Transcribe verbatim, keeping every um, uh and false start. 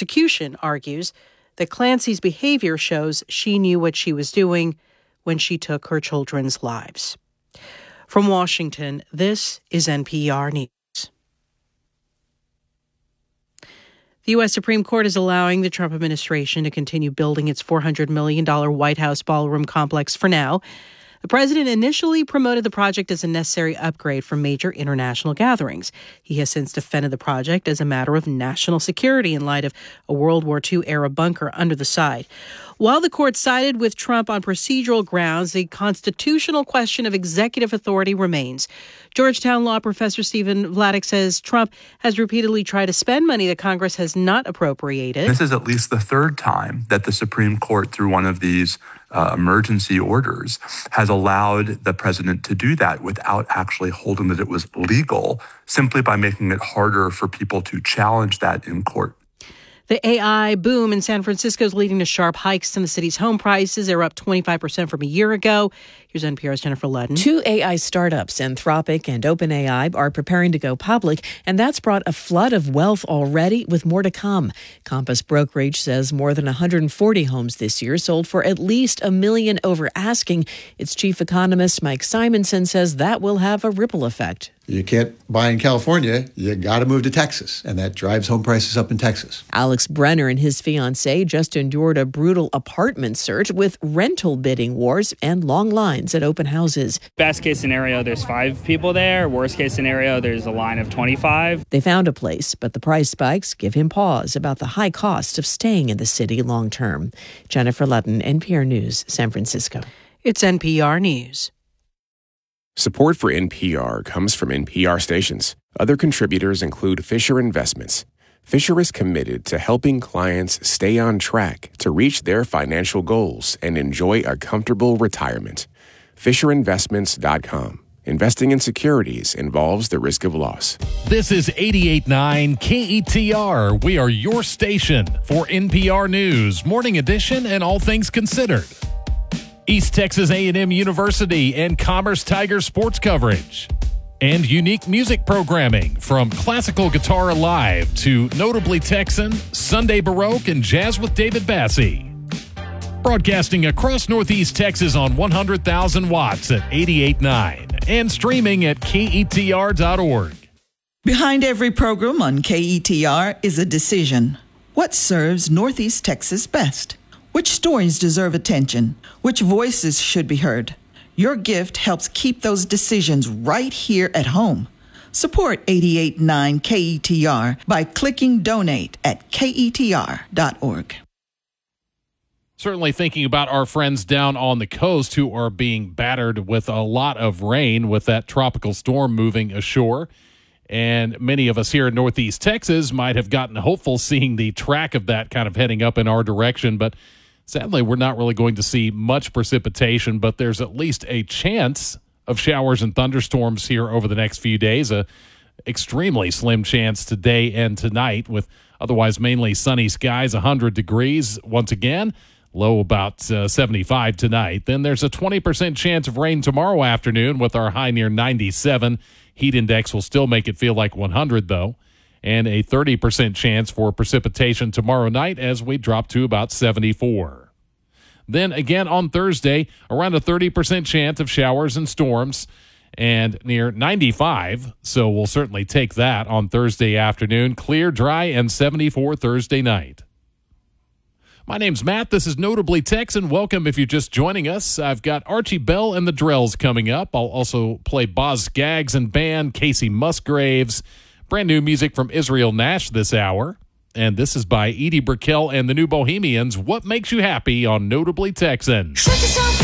prosecution argues that Clancy's behavior shows she knew what she was doing when she took her children's lives. From Washington, this is N P R News. The U S Supreme Court is allowing the Trump administration to continue building its four hundred million dollars White House ballroom complex for now. The president initially promoted the project as a necessary upgrade for major international gatherings. He has since defended the project as a matter of national security in light of a World War Two-era bunker under the site. While the court sided with Trump on procedural grounds, the constitutional question of executive authority remains. Georgetown law professor Stephen Vladeck says Trump has repeatedly tried to spend money that Congress has not appropriated. This is at least the third time that the Supreme Court, through one of these uh, emergency orders, has allowed the president to do that without actually holding that it was legal, simply by making it harder for people to challenge that in court. The A I boom in San Francisco is leading to sharp hikes in the city's home prices. They're up twenty-five percent from a year ago. Here's N P R's Jennifer Ludden. Two A I startups, Anthropic and OpenAI, are preparing to go public, and that's brought a flood of wealth already, with more to come. Compass Brokerage says more than one hundred forty homes this year sold for at least a million over asking. Its chief economist, Mike Simonson, says that will have a ripple effect. You can't buy in California, you got to move to Texas, and that drives home prices up in Texas. Alex Brenner and his fiancée just endured a brutal apartment search with rental bidding wars and long lines at open houses. Best case scenario, there's five people there. Worst case scenario, there's a line of twenty-five. They found a place, but the price spikes give him pause about the high cost of staying in the city long term. Jennifer Ludden, N P R News, San Francisco. It's N P R News. Support for N P R comes from N P R stations. Other contributors include Fisher Investments. Fisher is committed to helping clients stay on track to reach their financial goals and enjoy a comfortable retirement. Fisher Investments dot com. Investing in securities involves the risk of loss. This is eighty-eight point nine K E T R. We are your station for N P R News, Morning Edition, and all things considered. East Texas A and M University and Commerce Tiger sports coverage. And unique music programming from classical guitar live to Notably Texan, Sunday Baroque, and Jazz with David Bassie. Broadcasting across Northeast Texas on one hundred thousand watts at eighty-eight point nine and streaming at K E T R dot org. Behind every program on K E T R is a decision. What serves Northeast Texas best? Which stories deserve attention? Which voices should be heard? Your gift helps keep those decisions right here at home. Support eighty-eight point nine K E T R by clicking donate at K E T R dot org. Certainly thinking about our friends down on the coast who are being battered with a lot of rain with that tropical storm moving ashore. And many of us here in Northeast Texas might have gotten hopeful seeing the track of that kind of heading up in our direction, but sadly, we're not really going to see much precipitation, but there's at least a chance of showers and thunderstorms here over the next few days. A extremely slim chance today and tonight, with otherwise mainly sunny skies, one hundred degrees once again, low about uh, seventy-five tonight. Then there's a twenty percent chance of rain tomorrow afternoon with our high near ninety-seven. Heat index will still make it feel like one hundred, though. And a thirty percent chance for precipitation tomorrow night as we drop to about seventy-four. Then again on Thursday, around a thirty percent chance of showers and storms and near ninety-five. So we'll certainly take that on Thursday afternoon. Clear, dry, and seventy-four Thursday night. My name's Matt. This is Notably Texan. Welcome if you're just joining us. I've got Archie Bell and the Drells coming up. I'll also play Boz Scaggs and band, Casey Musgraves. Brand new music from Israel Nash this hour. And this is by Edie Brickell and the New Bohemians. What makes you happy on Notably Texan?